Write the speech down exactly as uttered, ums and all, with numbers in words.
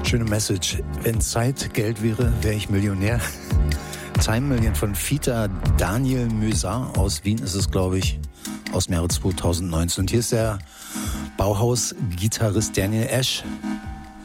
Schöne Message. Wenn Zeit Geld wäre, wäre ich Millionär. Time Million von Fita Daniel Musar aus Wien ist es, glaube ich, aus dem Jahre zweitausendneunzehn. Und hier ist der Bauhaus-Gitarrist Daniel Ash